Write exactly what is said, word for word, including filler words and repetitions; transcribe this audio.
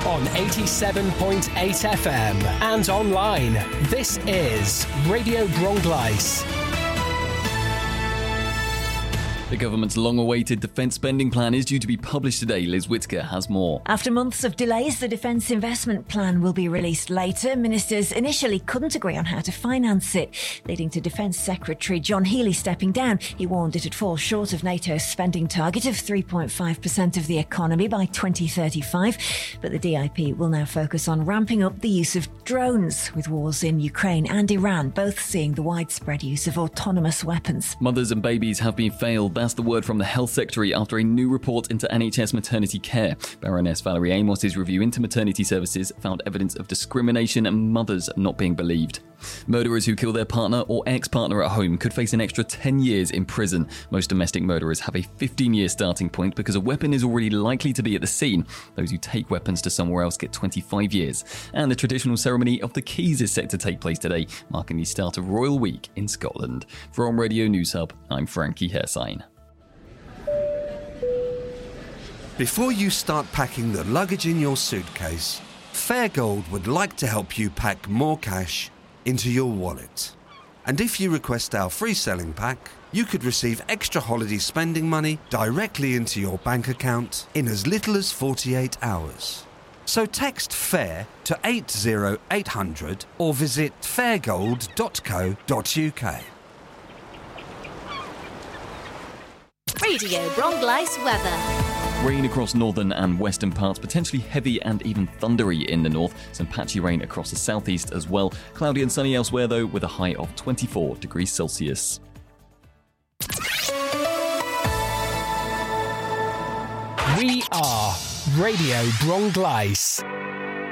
on eighty-seven point eight F M and online. This is Radio Bronglais. The government's long-awaited defence spending plan is due to be published today. Liz Whittaker has more. After months of delays, the defence investment plan will be released later. Ministers initially couldn't agree on how to finance it, leading to Defence Secretary John Healey stepping down. He warned it'd fall short of NATO's spending target of three point five percent of the economy by twenty thirty-five. But the D I P will now focus on ramping up the use of drones, with wars in Ukraine and Iran both seeing the widespread use of autonomous weapons. Mothers and babies have been failed. That's the word from the Health Secretary after a new report into N H S maternity care. Baroness Valerie Amos's review into maternity services found evidence of discrimination and mothers not being believed. Murderers who kill their partner or ex-partner at home could face an extra ten years in prison. Most domestic murderers have a fifteen-year starting point because a weapon is already likely to be at the scene. Those who take weapons to somewhere else get twenty-five years. And the traditional ceremony of the Keys is set to take place today, marking the start of Royal Week in Scotland. From Radio News Hub, I'm Frankie Hersign. Before you start packing the luggage in your suitcase, Fairgold would like to help you pack more cash into your wallet. And if you request our free selling pack, you could receive extra holiday spending money directly into your bank account in as little as forty-eight hours. So text FAIR to eight zero eight hundred or visit fairgold dot co dot uk. Radio Bronglais weather. Rain across northern and western parts, potentially heavy and even thundery in the north. Some patchy rain across the southeast as well. Cloudy and sunny elsewhere though, with a high of twenty-four degrees Celsius. We are Radio Bronglais.